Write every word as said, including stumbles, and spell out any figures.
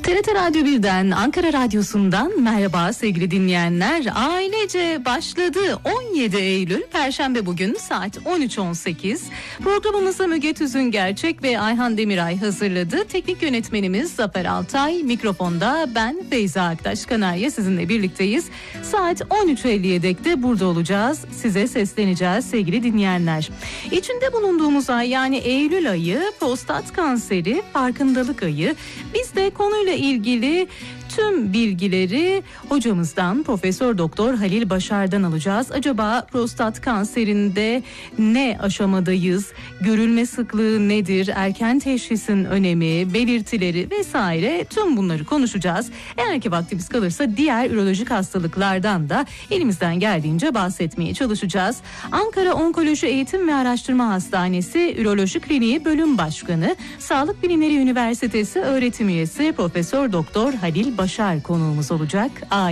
T R T Radyo birden, Ankara Radyosu'ndan merhaba sevgili dinleyenler. Ailece başladı. on yedi Eylül Perşembe bugün saat on üç on sekiz. Programımızı Müge Tüzüngerçek ve Ayhan Demiray hazırladı. Teknik yönetmenimiz Zafer Altay. Mikrofonda ben Feyza Aktaş Kanarya sizinle birlikteyiz. Saat on üç elliye dek de burada olacağız. Size sesleneceğiz sevgili dinleyenler. İçinde bulunduğumuz ay yani Eylül ayı prostat kanseri farkındalık ayı. Biz de konuyla ilgili tüm bilgileri hocamızdan Profesör Doktor Halil Başar'dan alacağız. Acaba prostat kanserinde ne aşamadayız? Görülme sıklığı nedir? Erken teşhisin önemi, belirtileri vesaire tüm bunları konuşacağız. Eğer ki vaktimiz kalırsa diğer ürolojik hastalıklardan da elimizden geldiğince bahsetmeye çalışacağız. Ankara Onkoloji Eğitim ve Araştırma Hastanesi Üroloji Kliniği Bölüm Başkanı, Sağlık Bilimleri Üniversitesi öğretim üyesi Profesör Doktor Halil Başar konuğumuz olacak.